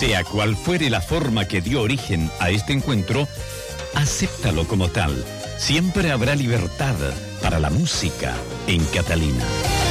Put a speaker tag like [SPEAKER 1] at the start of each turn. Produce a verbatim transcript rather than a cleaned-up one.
[SPEAKER 1] Sea cual fuere la forma que dio origen a este encuentro, acéptalo como tal. Siempre habrá libertad para la música en Catalina.